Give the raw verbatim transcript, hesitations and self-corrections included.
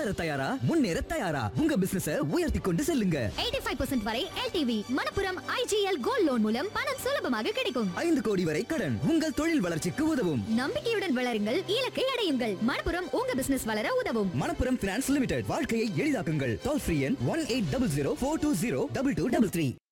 வளர தயாரா? முன்னேற தயாரா? உங்க பிசினஸ உயர்த்தி கொண்டு செல்லுங்க. எண்பத்தி ஐந்து சதவீதம் வரை L T V. Manappuram I G L gold loan மூலம் பணம் சுலபமாக கிடைக்கும். ஐந்து கோடி வரை கடன் உங்கள் தொழில் வளர்ச்சிக்கு உதவும். நம்பிக்கையுடன் வளருங்கள், இலக்கை அடையுங்கள். மணப்புரம் உங்க பிசினஸ் வளர உதவும். Manappuram finance limited. வாழ்க்கையை எளிதாக்குங்கள். டோல் ஃப்ரீ எண் one eight double zero four two zero double two double three.